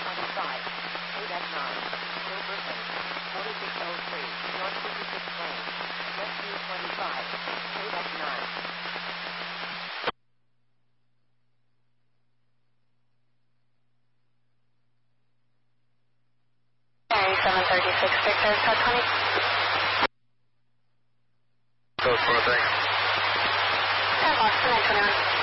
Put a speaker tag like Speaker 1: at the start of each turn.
Speaker 1: 8F9, still Brooklyn, 4603, North 56 Lane, Rescue 25, 8F9.
Speaker 2: 736 Victor, code 20.
Speaker 3: Code 4, thanks.
Speaker 2: Airbox 921.